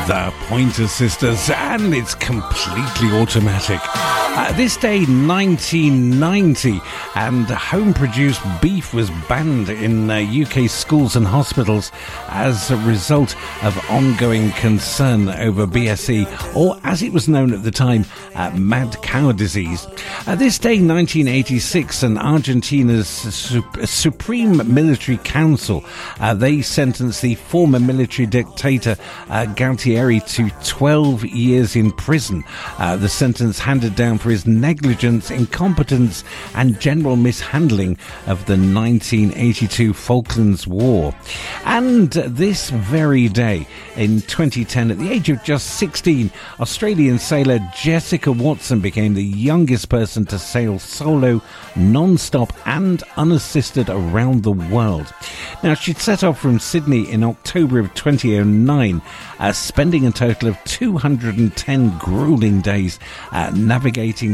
The Pointer Sisters, and it's completely automatic. This day, 1990, and home-produced beef was banned in UK schools and hospitals as a result of ongoing concern over BSE, or as it was known at the time, mad cow disease. This day, 1986, and Argentina's Supreme Military Council, they sentenced the former military dictator Galtieri to 12 years in prison. The sentence handed down for his negligence, incompetence and general mishandling of the 1982 Falklands War. And this very day in 2010, at the age of just 16, Australian sailor Jessica Watson became the youngest person to sail solo, non-stop and unassisted around the world. Now, she'd set off from Sydney in October of 2009, spending a total of 210 grueling days navigating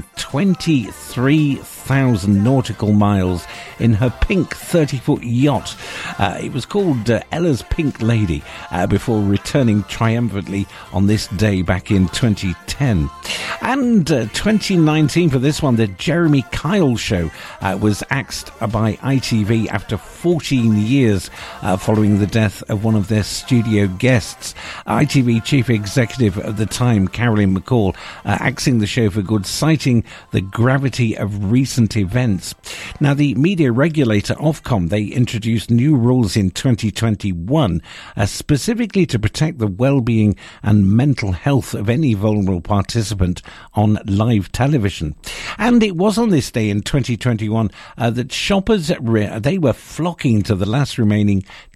23,000 nautical miles in her pink 30-foot yacht. It was called Ella's Pink Lady, before returning triumphantly on this day back in 2010. And 2019 for this one, the Jeremy Kyle Show was axed by ITV after 14 years following the death of one of their studio guests. ITV chief executive at the time, Carolyn McCall, axing the show for good, citing the gravity of recent events. Now, the media regulator Ofcom, they introduced new rules in 2021 specifically to protect the well-being and mental health of any vulnerable participant on live television. And it was on this day in 2021 that shoppers, they were flocking to the last remaining